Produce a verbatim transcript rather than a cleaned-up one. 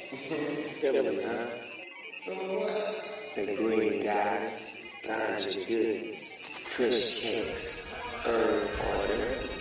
Feeling, huh? The green goddess, ganja goods, kush cakes, herb order.